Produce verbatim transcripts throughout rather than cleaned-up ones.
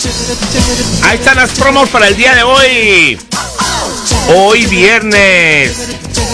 Ahí están las promos para el día de hoy. Hoy viernes.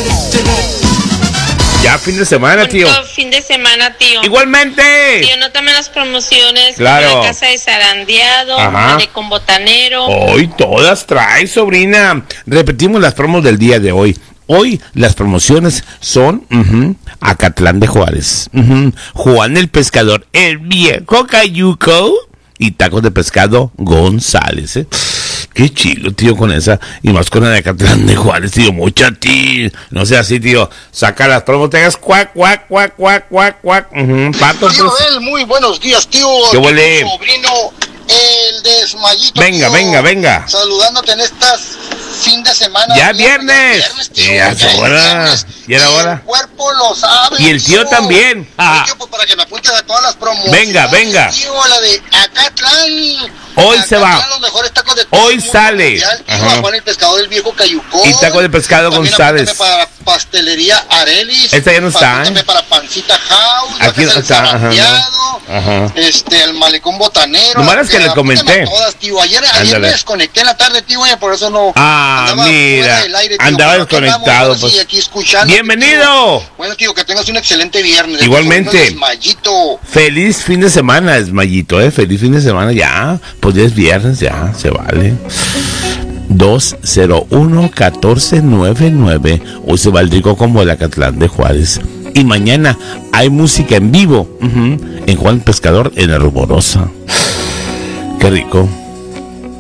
Ya fin de semana, tío. Fin de semana, tío. Igualmente. Tío, nótame las promociones. Claro. La casa de zarandeado, con botanero. Hoy todas trae, sobrina. Repetimos las promos del día de hoy. Hoy las promociones son uh-huh, Acatlán de Juárez, uh-huh, Juan el Pescador, el viejo Cayuco y tacos de pescado González, ¿eh? Qué chido, tío, con esa. Y más con la de Acatlán de Juárez, tío. Mucha, tío. No sea así, tío. Saca las promos, te hagas cuac, cuac, cuac, cuac, cuac, cuac. Uh-huh, pato, tío, pues. él, muy buenos días, tío. ¿Qué huele? Sobrino, el desmayito. Venga, tío, venga, venga. Saludándote en estas fin de semana. Ya tío, viernes. viernes tío, Ya es hora. Ya era hora. El cuerpo lo sabe. Y el tío, tío también. Ah. Tío, pues para que me apuntes a todas las promociones. Venga, venga. Tío, la de Acatlán. Hoy Acá se va. Los mejores tacos de Hoy sale. Mundial, tío, Juan el Pescador del viejo Cayucó. Y taco de pescado también González. Para pastelería Arelis. Esta ya no está, ¿eh? Para Pancita House. Aquí no está. Ajá, ajá. Este, el malecón botanero. Nomás es que le comenté. Todas, tío. Ayer, ayer me desconecté en la tarde, tío, por eso no. Ah, andaba mira. Aire, tío, andaba desconectado. Pues. Aquí escuchando, bienvenido. Tío. Bueno, tío, que tengas un excelente viernes. Igualmente. Esmayito. Feliz fin de semana, Esmayito, eh. Feliz fin de semana ya. Pues ya es viernes, ya se vale. dos cero uno, uno cuatro nueve nueve. Hoy se va el rico como el Acatlán de Juárez. Y mañana hay música en vivo uh-huh, en Juan Pescador en la Rumorosa. Qué rico.